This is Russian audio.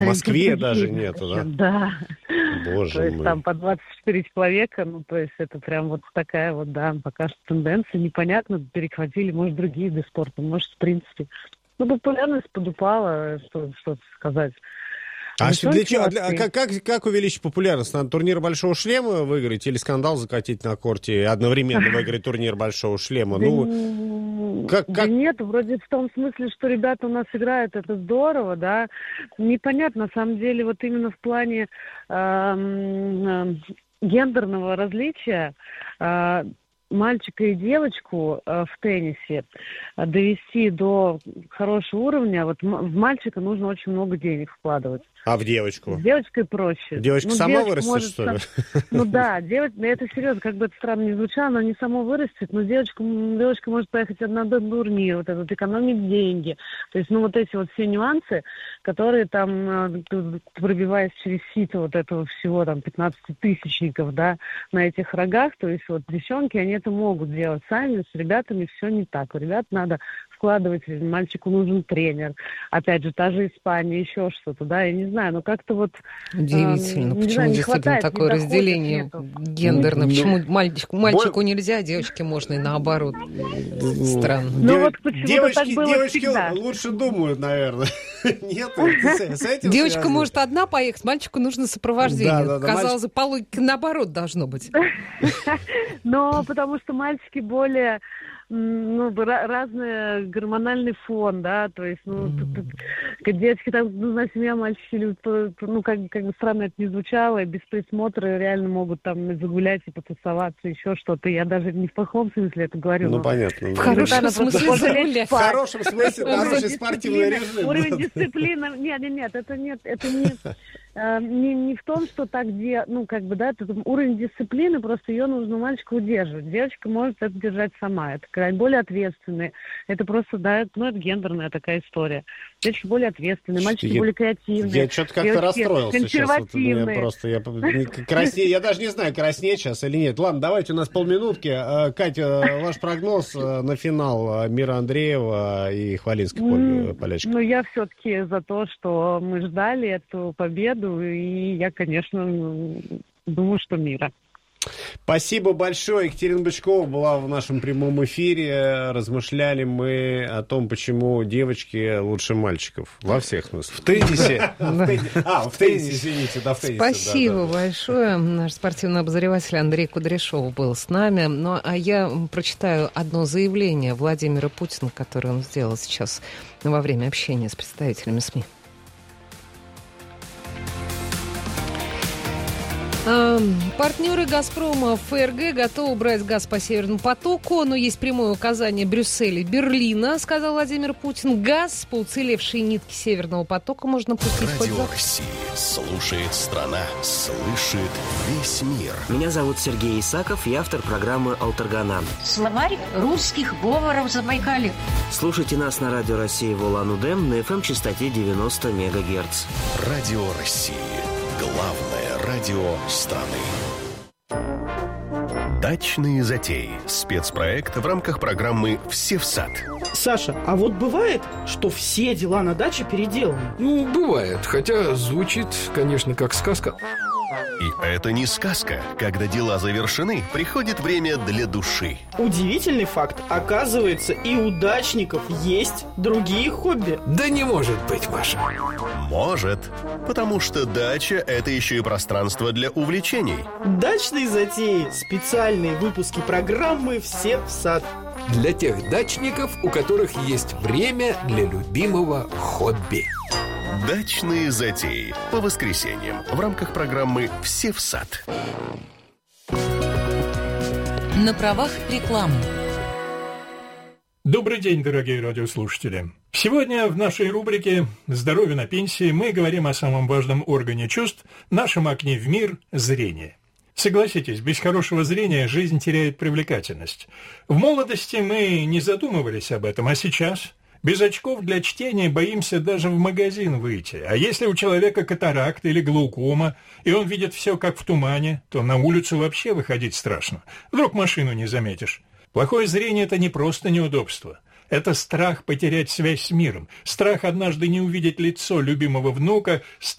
В Москве даже нету, да? Да. Боже то есть мой. там по 24 человека, ну, то есть это прям вот такая вот, да, пока что тенденция. Непонятно, перехватили, может, другие виды спорта, может, в принципе. Ну, популярность подупала, что сказать. А для чего? Как увеличить популярность? Надо турнир Большого Шлема выиграть или скандал закатить на корте и одновременно выиграть турнир Большого Шлема? Да нет, вроде в том смысле, что ребята у нас играют, это здорово, да. Непонятно, на самом деле, вот именно в плане гендерного различия мальчика и девочку в теннисе довести до хорошего уровня, вот в мальчика нужно очень много денег вкладывать. А в девочку? С девочкой проще. Девочка сама вырастет, что ли? Ну да, это серьезно, как бы это странно ни звучало, она не сама вырастет, но девочка может поехать на турнир, вот этот, экономить деньги. То есть, ну вот эти вот все нюансы, которые там, пробиваясь через сито вот этого всего, там, 15-тысячников, да, на этих рогах, то есть вот девчонки, они это могут делать сами, с ребятами все не так. У ребят надо вкладывать, мальчику нужен тренер. Опять же, та же Испания, еще что-то, да, я не знаю, но как-то вот... Удивительно, почему действительно такое разделение гендерное, почему мальчику нельзя, а девочке можно, и наоборот. Странно. Ну вот почему-то так было девочки всегда. лучше думают, наверное. Нет, с этим девочка может одна поехать, мальчику нужно сопровождение. Казалось бы, по логике наоборот должно быть. Но потому что мальчики более... разный гормональный фон, да, то есть, девочки там, на семья, мальчики любят, как бы странно это ни звучало, без присмотра реально могут там загулять и потусоваться, еще что-то. Я даже не в плохом смысле это говорю. Ну, понятно. В хорошем смысле загулять. В хорошем смысле, хороший спортивный режим. Уровень дисциплины, нет, это не в том, что так, это уровень дисциплины, просто ее нужно мальчику удерживать. Девочка может это держать сама, это более ответственные. Это просто, да, это гендерная такая история. Девочки более ответственные, мальчики более креативные. Я что-то как-то расстроился сейчас. Я даже не знаю, краснеть сейчас или нет. Ладно, давайте, у нас полминутки. Катя, ваш прогноз на финал Мира Андреева и Хвалинской Полячки? Я все-таки за то, что мы ждали эту победу, и я, конечно, думаю, что Мира. Спасибо большое. Екатерина Бычкова была в нашем прямом эфире. Размышляли мы о том, почему девочки лучше мальчиков. Во всех смыслах. В теннисе. В теннисе, извините. Спасибо большое. Наш спортивный обозреватель Андрей Кудряшов был с нами. Ну, а я прочитаю одно заявление Владимира Путина, которое он сделал сейчас во время общения с представителями СМИ. Партнеры «Газпрома» ФРГ готовы брать газ по Северному потоку, но есть прямое указание Брюсселя и Берлина, сказал Владимир Путин. Газ по уцелевшей нитке Северного потока можно пустить хоть Радио России. Слушает страна, слышит весь мир. Меня зовут Сергей Исаков, я автор программы «Алтаргана». Словарь русских говоров Забайкалья. Слушайте нас на Радио России в Улан-Удэ на FM-частоте 90 МГц. Радио России. Главное радио страны. Дачные затеи. Спецпроект в рамках программы «Все в сад». Саша, а вот бывает, что все дела на даче переделаны? Бывает, хотя звучит, конечно, как сказка. И это не сказка. Когда дела завершены, приходит время для души. Удивительный факт. Оказывается, и у дачников есть другие хобби. Да не может быть, Маша. Может. Потому что дача – это еще и пространство для увлечений. Дачные затеи. Специальные выпуски программы «Все в сад». Для тех дачников, у которых есть время для любимого хобби. Дачные затеи. По воскресеньям в рамках программы «Все в сад». На правах рекламы. Добрый день, дорогие радиослушатели. Сегодня в нашей рубрике «Здоровье на пенсии» мы говорим о самом важном органе чувств, нашем окне в мир – зрение. Согласитесь, без хорошего зрения жизнь теряет привлекательность. В молодости мы не задумывались об этом, а сейчас – без очков для чтения боимся даже в магазин выйти. А если у человека катаракт или глаукома, и он видит все как в тумане, то на улицу вообще выходить страшно. Вдруг машину не заметишь. Плохое зрение – это не просто неудобство. Это страх потерять связь с миром, страх однажды не увидеть лицо любимого внука,